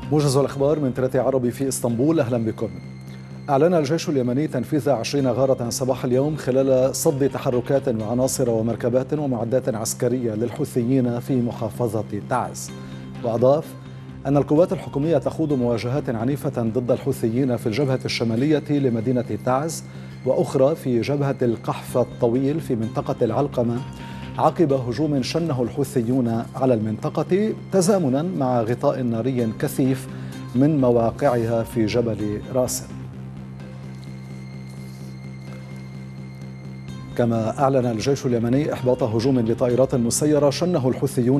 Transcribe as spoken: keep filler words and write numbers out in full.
موجز الأخبار من ثلاثة عربي في إسطنبول، أهلا بكم. أعلن الجيش اليمني تنفيذ عشرين غارة صباح اليوم خلال صد تحركات وعناصر ومركبات ومعدات عسكرية للحوثيين في محافظة تعز. وأضاف أن القوات الحكومية تخوض مواجهات عنيفة ضد الحوثيين في الجبهة الشمالية لمدينة تعز، وأخرى في جبهة القحف الطويل في منطقة العلقمة، عقب هجوم شنه الحوثيون على المنطقة تزامنا مع غطاء ناري كثيف من مواقعها في جبل راسم. كما أعلن الجيش اليمني إحباط هجوم لطائرات مسيرة شنه الحوثيون